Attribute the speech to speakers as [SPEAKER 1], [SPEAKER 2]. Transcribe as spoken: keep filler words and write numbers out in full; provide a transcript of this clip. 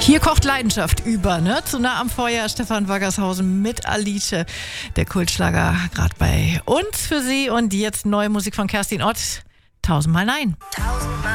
[SPEAKER 1] Hier kocht Leidenschaft über, ne? Zu nah am Feuer, Stefan Waggershausen mit Alice, der Kultschlager, gerade bei uns für Sie. Und jetzt neue Musik von Kerstin Ott, Tausendmal Nein.